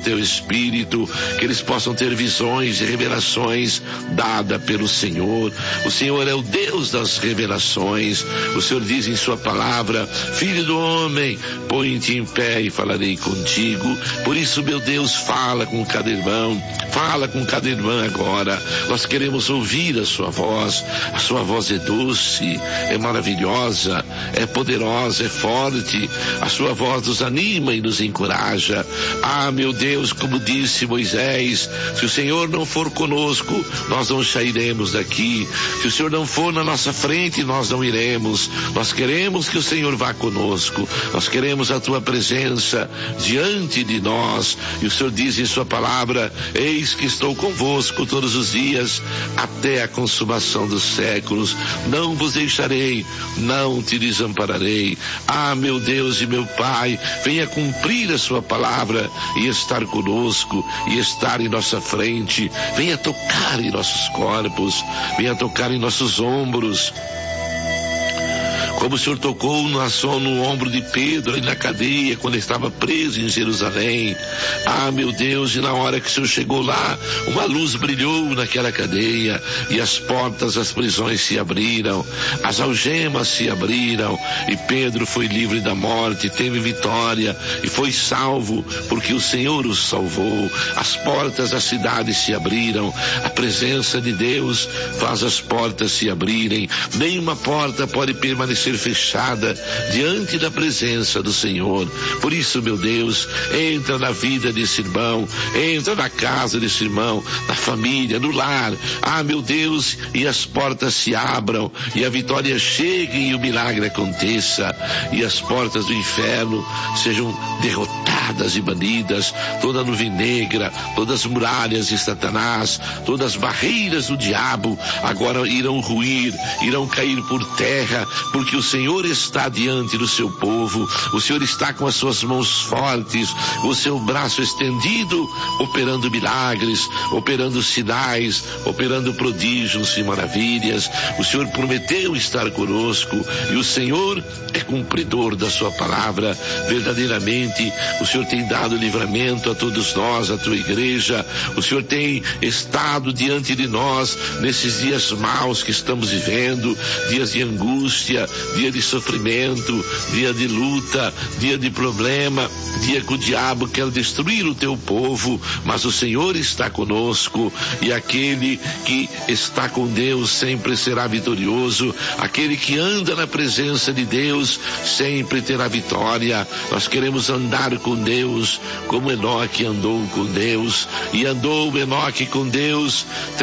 teu Espírito, que eles possam ter visões e revelações dadas pelo Senhor. O Senhor é o Deus das revelações. O Senhor diz em sua palavra: filho do homem, põe-te em pé e falarei contigo. Por isso, meu Deus, fala com cada irmão, fala com cada irmã agora. Nós queremos ouvir a sua voz. A sua voz é doce, é maravilhosa, é poderosa, é forte. A sua voz nos anima e nos encoraja. Ah, meu Deus, como disse Moisés, se o Senhor não for conosco, nós não sairemos daqui. Se o Senhor não for na nossa frente, nós não iremos. Nós queremos que o Senhor vá conosco. Nós queremos a tua presença diante de nós. E o Senhor diz em sua palavra: eis que estou convosco todos os dias até a consumação dos séculos. Não vos deixarei, não te desampararei. Ah, meu Deus e meu Pai, venha cumprir a sua palavra e estar conosco, e estar em nossa frente. Venha tocar em nossos corpos, venha tocar em nossos ombros, como o Senhor tocou no ombro de Pedro ali na cadeia, quando ele estava preso em Jerusalém. Ah, meu Deus, e na hora que o Senhor chegou lá, uma luz brilhou naquela cadeia, e as portas das prisões se abriram, as algemas se abriram, e Pedro foi livre da morte, teve vitória, e foi salvo, porque o Senhor o salvou. As portas da cidade se abriram, a presença de Deus faz as portas se abrirem. Nenhuma porta pode permanecer fechada diante da presença do Senhor. Por isso, meu Deus, entra na vida desse irmão, entra na casa desse irmão, na família, no lar. Ah, meu Deus, e as portas se abram, e a vitória chegue, e o milagre aconteça, e as portas do inferno sejam derrotadas e banidas. Toda a nuvem negra, todas as muralhas de Satanás, todas as barreiras do diabo agora irão ruir, irão cair por terra, porque o Senhor está diante do seu povo. O Senhor está com as suas mãos fortes, o seu braço estendido, operando milagres, operando sinais, operando prodígios e maravilhas. O Senhor prometeu estar conosco, e o Senhor é cumpridor da sua palavra. Verdadeiramente, o Senhor tem dado livramento a todos nós, a tua igreja. O Senhor tem estado diante de nós nesses dias maus que estamos vivendo, dias de angústia, dia de sofrimento, dia de luta, dia de problema, dia que o diabo quer destruir o teu povo, mas o Senhor está conosco, e aquele que está com Deus sempre será vitorioso. Aquele que anda na presença de Deus sempre terá vitória. Nós queremos andar com Deus como Enoque andou com Deus, e andou Enoque com Deus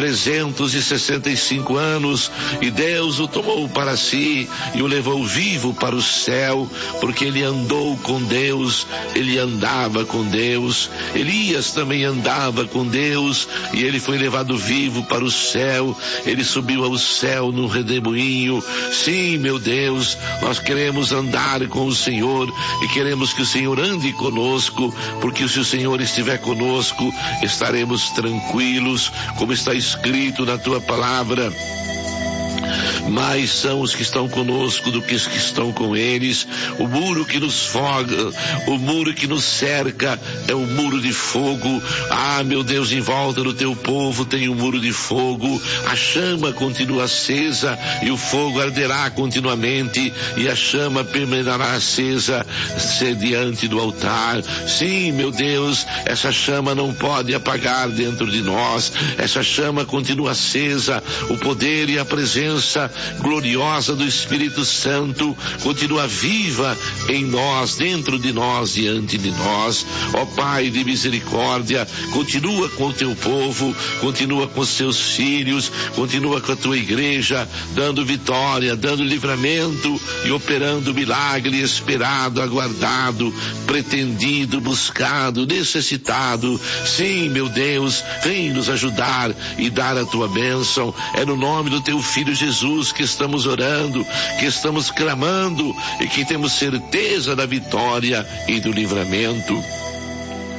365 anos, e Deus o tomou para si e o levou vivo para o céu, porque ele andou com Deus, ele andava com Deus. Elias também andava com Deus, e ele foi levado vivo para o céu. Ele subiu ao céu num redemoinho. Sim, meu Deus, nós queremos andar com o Senhor, e queremos que o Senhor ande conosco, porque se o Senhor estiver conosco, estaremos tranquilos, como está escrito na tua palavra. Mais são os que estão conosco do que os que estão com eles. O muro que nos foga, o muro que nos cerca é o muro de fogo. Ah, meu Deus, em volta do teu povo tem um muro de fogo. A chama continua acesa, e o fogo arderá continuamente, e a chama permanecerá acesa diante do altar. Sim, meu Deus, essa chama não pode apagar dentro de nós. Essa chama continua acesa. O poder e a presença gloriosa do Espírito Santo continua viva em nós, dentro de nós, diante de nós. Ó Pai de misericórdia, continua com o teu povo, continua com os teus filhos, continua com a tua igreja, dando vitória, dando livramento e operando milagre esperado, aguardado, pretendido, buscado, necessitado. Sim, meu Deus, vem nos ajudar e dar a tua bênção. É no nome do teu Filho Jesus que estamos orando, que estamos clamando, e que temos certeza da vitória e do livramento.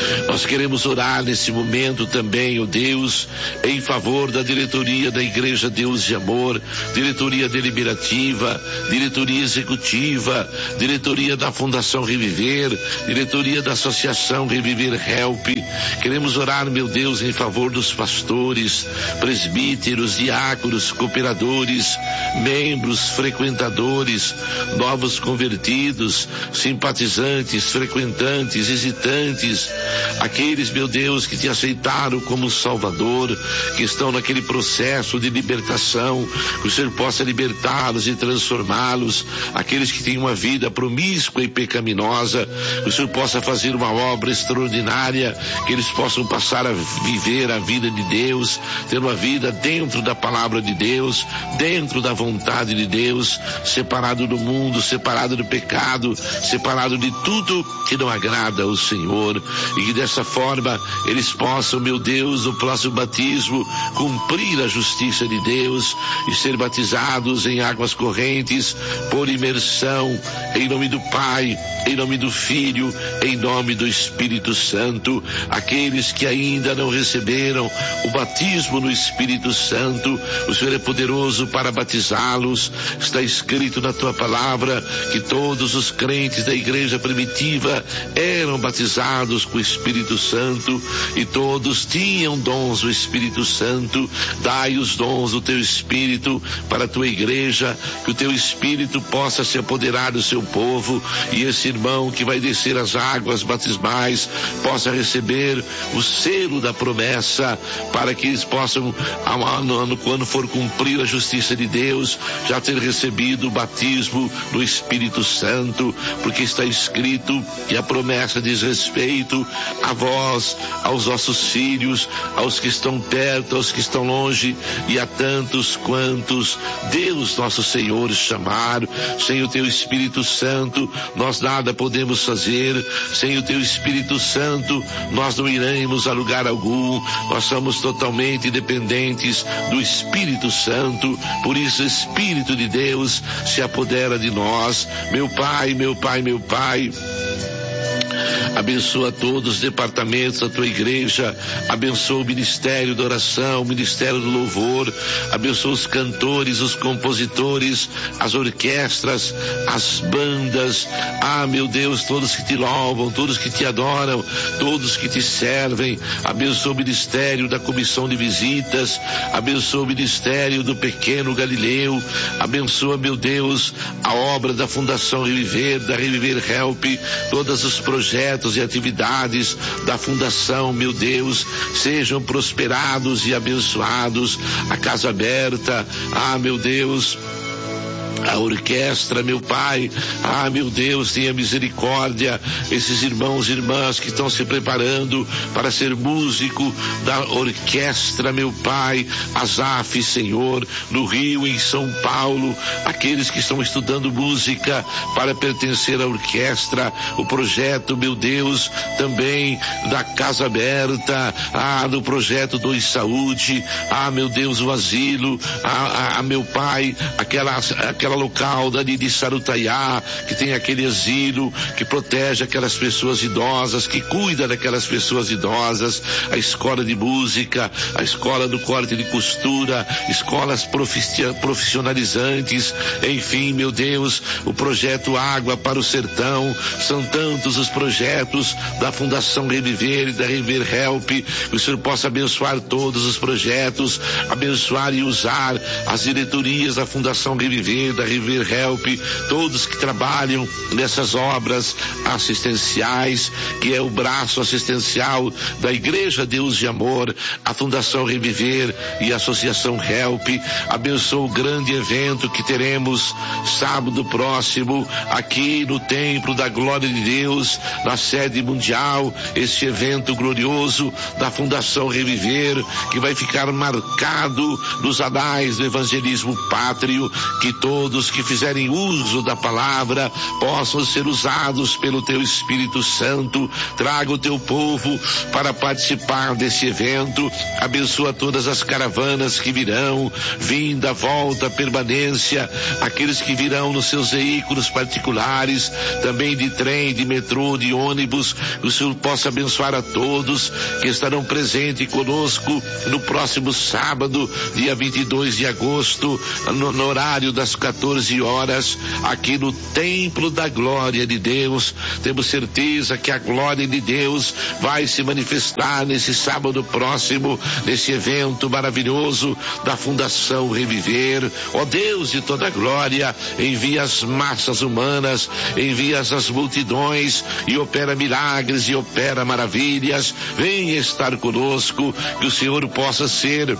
Nós queremos orar nesse momento também, ó Deus, em favor da diretoria da Igreja Deus de Amor, diretoria deliberativa, diretoria executiva, diretoria da Fundação Reviver, diretoria da Associação Reviver Help. Queremos orar, meu Deus, em favor dos pastores, presbíteros, diáconos, cooperadores, membros, frequentadores, novos convertidos, simpatizantes, frequentantes, visitantes, aqueles, meu Deus, que te aceitaram como Salvador, que estão naquele processo de libertação, que o Senhor possa libertá-los e transformá-los, aqueles que têm uma vida promíscua e pecaminosa, que o Senhor possa fazer uma obra extraordinária, que eles possam passar a viver a vida de Deus, ter uma vida dentro da palavra de Deus, dentro da vontade de Deus, separado do mundo, separado do pecado, separado de tudo que não agrada ao Senhor, e que dessa forma eles possam, meu Deus, no próximo batismo, cumprir a justiça de Deus e ser batizados em águas correntes por imersão, em nome do Pai, em nome do Filho, em nome do Espírito Santo. Aqueles que ainda não receberam o batismo no Espírito Santo, o Senhor é poderoso para batizá-los. Está escrito na tua palavra que todos os crentes da igreja primitiva eram batizados com o Espírito Santo e todos tinham dons do Espírito Santo. Dai os dons do teu Espírito para a tua igreja, que o teu Espírito possa se apoderar do seu povo, e esse irmão que vai descer as águas batismais possa receber o selo da promessa, para que eles possam, quando for cumprir a justiça de Deus, já ter recebido o batismo no Espírito Santo, porque está escrito que a promessa diz respeito a vós, aos vossos filhos, aos que estão perto, aos que estão longe, e a tantos quantos Deus nosso Senhor chamar. Sem o teu Espírito Santo nós nada podemos fazer, sem o teu Espírito Santo nós não iremos a lugar algum, nós somos totalmente dependentes do Espírito Santo. Por isso, Espírito de Deus, se apodera de nós. Meu Pai, meu Pai, meu Pai, abençoa todos os departamentos da tua igreja, abençoa o ministério da oração, o ministério do louvor, abençoa os cantores, os compositores, as orquestras, as bandas, meu Deus, todos que te louvam, todos que te adoram, todos que te servem. Abençoa o ministério da comissão de visitas, abençoa o ministério do pequeno Galileu, abençoa, meu Deus, a obra da Fundação Reviver, da Reviver Help, todos os projetos e atividades da Fundação, meu Deus, sejam prosperados e abençoados. A Casa Aberta, meu Deus, a orquestra, meu Pai, meu Deus, tenha misericórdia, esses irmãos e irmãs que estão se preparando para ser músico da orquestra, meu Pai, Asaf, Senhor, no Rio, em São Paulo, aqueles que estão estudando música para pertencer à orquestra, o projeto, meu Deus, também da Casa Aberta, do projeto do Saúde, meu Deus, o asilo, meu Pai, aquela local dali de Sarutaiá, que tem aquele asilo, que protege aquelas pessoas idosas, que cuida daquelas pessoas idosas, a escola de música, a escola do corte de costura, escolas profissionalizantes, enfim, meu Deus, o projeto Água para o Sertão. São tantos os projetos da Fundação Reviver e da Reviver Help, que o Senhor possa abençoar todos os projetos, abençoar e usar as diretorias da Fundação Reviver, da Reviver Help, todos que trabalham nessas obras assistenciais, que é o braço assistencial da Igreja Deus de Amor, a Fundação Reviver e a Associação Help. Abençoa o grande evento que teremos sábado próximo aqui no Templo da Glória de Deus, na sede mundial, este evento glorioso da Fundação Reviver, que vai ficar marcado nos anais do evangelismo pátrio, que todos todos que fizerem uso da palavra possam ser usados pelo teu Espírito Santo. Traga o teu povo para participar desse evento. Abençoa todas as caravanas que virão, vinda, volta, permanência, aqueles que virão nos seus veículos particulares, também de trem, de metrô, de ônibus. O Senhor possa abençoar a todos que estarão presentes conosco no próximo sábado, dia 22 de agosto, no horário das 14 horas, aqui no Templo da Glória de Deus. Temos certeza que a glória de Deus vai se manifestar nesse sábado próximo, nesse evento maravilhoso da Fundação Reviver. Ó Deus de toda glória, envia as massas humanas, envia as multidões e opera milagres e opera maravilhas. Venha estar conosco, que o Senhor possa ser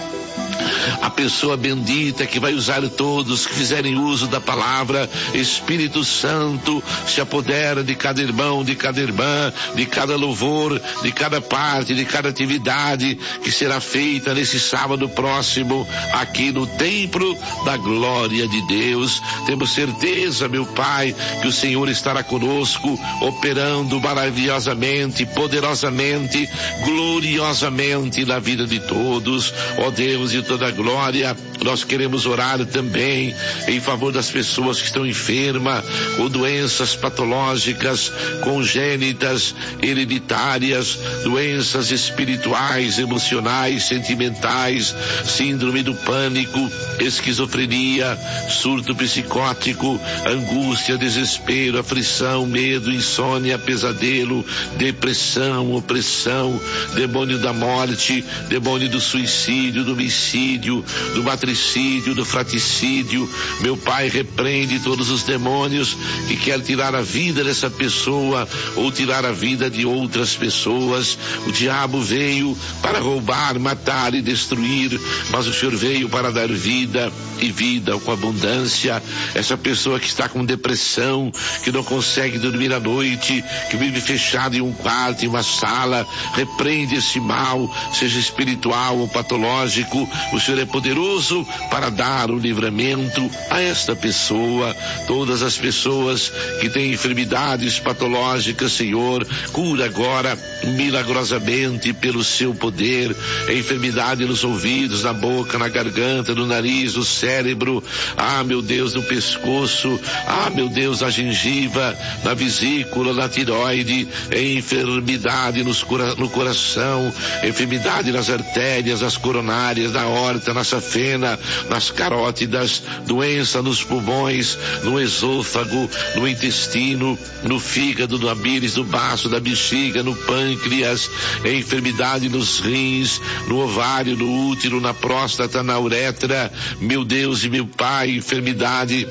a pessoa bendita que vai usar todos que fizerem uso da palavra. Espírito Santo, se apodera de cada irmão, de cada irmã, de cada louvor, de cada parte, de cada atividade que será feita nesse sábado próximo aqui no Templo da Glória de Deus. Temos certeza, meu Pai, que o Senhor estará conosco, operando maravilhosamente, poderosamente, gloriosamente na vida de todos. Ó Deus de toda glória, nós queremos orar também em favor das pessoas que estão enfermas, com doenças patológicas, congênitas, hereditárias, doenças espirituais, emocionais, sentimentais, síndrome do pânico, esquizofrenia, surto psicótico, angústia, desespero, aflição, medo, insônia, pesadelo, depressão, opressão, demônio da morte, demônio do suicídio, do homicídio, do matricídio, do fratricídio. Meu Pai, repreende todos os demônios que querem tirar a vida dessa pessoa ou tirar a vida de outras pessoas. O diabo veio para roubar, matar e destruir, mas o Senhor veio para dar vida e vida com abundância. Essa pessoa que está com depressão, que não consegue dormir à noite, que vive fechado em um quarto, em uma sala, repreende esse mal, seja espiritual ou patológico. O Senhor é poderoso para dar o livramento a esta pessoa. Todas as pessoas que têm enfermidades patológicas, Senhor, cura agora milagrosamente pelo seu poder. Enfermidade nos ouvidos, na boca, na garganta, no nariz, no cérebro, meu Deus, no pescoço, meu Deus, na gengiva, na vesícula, na tiroide, enfermidade no coração, enfermidade nas artérias, nas coronárias, na aorta, na safena, nas carótidas, doença nos pulmões, no esôfago, no intestino, no fígado, no abíris, no baço da bexiga, no pâncreas, enfermidade nos rins, no ovário, no útero, na próstata, na uretra. Meu Deus e meu Pai, enfermidade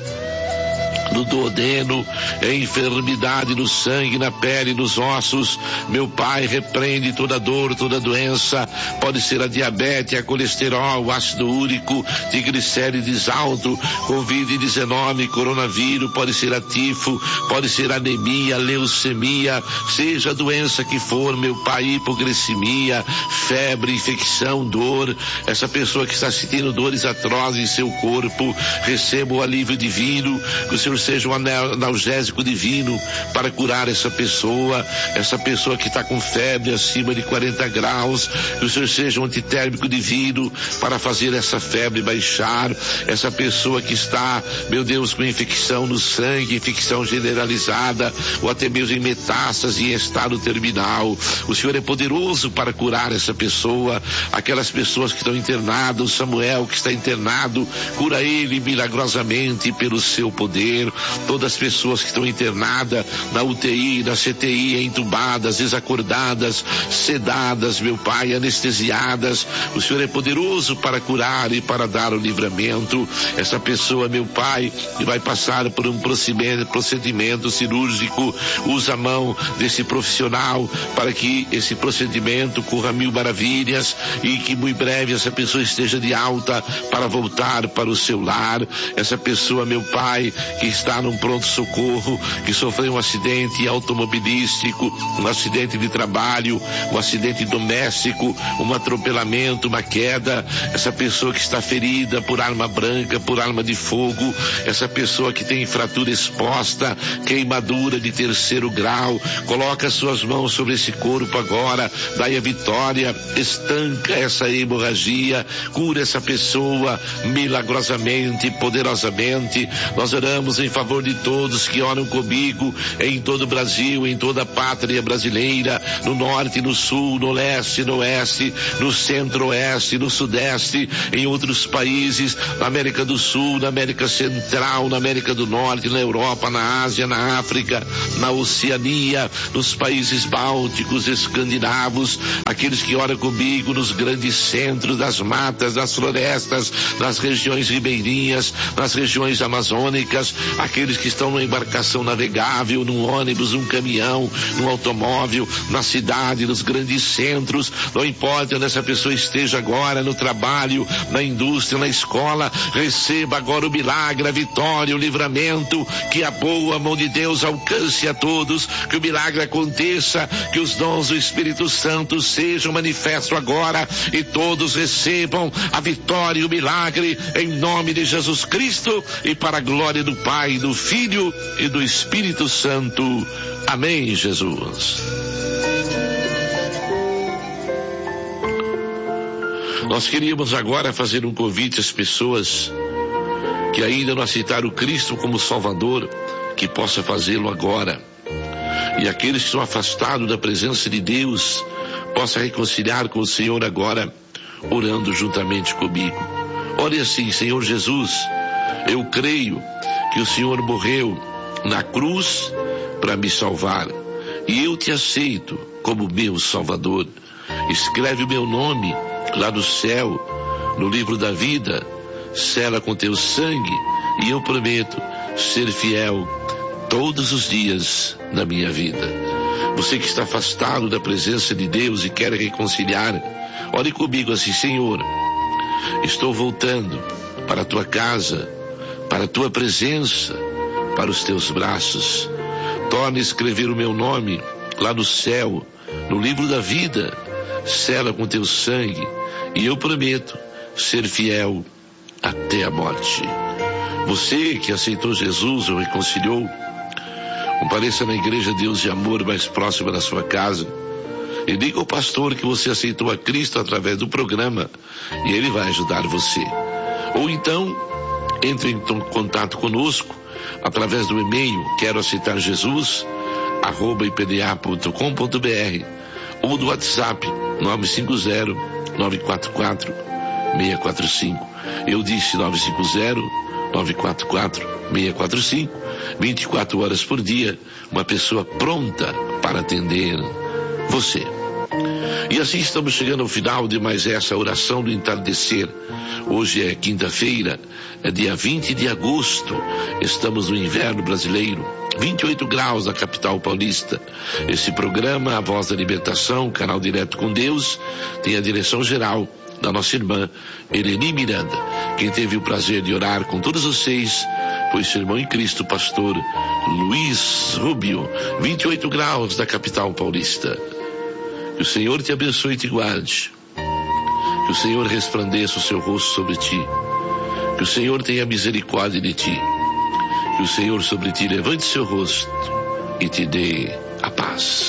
no duodeno, enfermidade no sangue, na pele, nos ossos. Meu Pai, repreende toda dor, toda doença. Pode ser a diabetes, a colesterol, o ácido úrico, triglicérides alto, Covid-19, coronavírus, pode ser a tifo, pode ser anemia, leucemia, seja a doença que for, meu Pai, hipoglicemia, febre, infecção, dor. Essa pessoa que está sentindo dores atrozes em seu corpo, receba o alívio divino, que o Senhor seja um analgésico divino para curar essa pessoa que está com febre acima de 40 graus, que o Senhor seja um antitérmico divino para fazer essa febre baixar. Essa pessoa que está, meu Deus, com infecção no sangue, infecção generalizada, ou até mesmo em metástase, em estado terminal, o Senhor é poderoso para curar essa pessoa. Aquelas pessoas que estão internadas, o Samuel que está internado, cura ele milagrosamente pelo seu poder. Todas as pessoas que estão internadas na UTI, na CTI, entubadas, desacordadas, sedadas, meu Pai, anestesiadas, o Senhor é poderoso para curar e para dar o livramento. Essa pessoa, meu Pai, que vai passar por um procedimento cirúrgico, usa a mão desse profissional para que esse procedimento corra mil maravilhas e que muito breve essa pessoa esteja de alta para voltar para o seu lar. Essa pessoa, meu Pai, que está num pronto-socorro, que sofreu um acidente automobilístico, um acidente de trabalho, um acidente doméstico, um atropelamento, uma queda, essa pessoa que está ferida por arma branca, por arma de fogo, essa pessoa que tem fratura exposta, queimadura de 3º grau, coloca suas mãos sobre esse corpo agora, dai a vitória, estanca essa hemorragia, cura essa pessoa milagrosamente, poderosamente. Nós oramos em favor de todos que oram comigo em todo o Brasil, em toda a pátria brasileira, no norte, no sul, no leste, no oeste, no centro-oeste, no sudeste, em outros países, na América do Sul, na América Central, na América do Norte, na Europa, na Ásia, na África, na Oceania, nos países bálticos, escandinavos, aqueles que oram comigo nos grandes centros das matas, das florestas, nas regiões ribeirinhas, nas regiões amazônicas, aqueles que estão numa embarcação navegável, num ônibus, num caminhão, num automóvel, na cidade, nos grandes centros, não importa onde essa pessoa esteja agora, no trabalho, na indústria, na escola, receba agora o milagre, a vitória, o livramento, que a boa mão de Deus alcance a todos, que o milagre aconteça, que os dons do Espírito Santo sejam manifestos agora e todos recebam a vitória e o milagre em nome de Jesus Cristo e para a glória do Pai, do Filho e do Espírito Santo. Amém, Jesus. Nós queríamos agora fazer um convite às pessoas que ainda não aceitaram Cristo como Salvador, que possa fazê-lo agora. E aqueles que estão afastados da presença de Deus, possa reconciliar com o Senhor agora, orando juntamente comigo. Ore assim: Senhor Jesus, eu creio que o Senhor morreu na cruz para me salvar, e eu te aceito como meu Salvador. Escreve o meu nome lá no céu, no livro da vida, sela com teu sangue, e eu prometo ser fiel todos os dias da minha vida. Você que está afastado da presença de Deus e quer reconciliar, ore comigo assim: Senhor, estou voltando para a tua casa, para a tua presença, para os teus braços. Torne a escrever o meu nome lá no céu, no livro da vida, sela com teu sangue, e eu prometo ser fiel até a morte. Você que aceitou Jesus ou reconciliou, compareça na Igreja Deus de Amor mais próxima da sua casa e diga ao pastor que você aceitou a Cristo através do programa, e ele vai ajudar você. Ou então, entre em contato conosco através do e-mail quero aceitar Jesus @ipda.com.br ou do WhatsApp 950-944-645. Eu disse 950-944-645. 24 horas por dia, uma pessoa pronta para atender você. E assim estamos chegando ao final de mais essa oração do entardecer. Hoje é quinta-feira, é dia 20 de agosto, estamos no inverno brasileiro, 28 graus na capital paulista. Esse programa, A Voz da Libertação, canal Direto com Deus, tem a direção geral da nossa irmã Eleni Miranda. Quem teve o prazer de orar com todos vocês foi seu irmão em Cristo, pastor Luiz Rubio, 28 graus da capital paulista. Que o Senhor te abençoe e te guarde. Que o Senhor resplandeça o seu rosto sobre ti. Que o Senhor tenha misericórdia de ti. Que o Senhor sobre ti levante seu rosto e te dê a paz.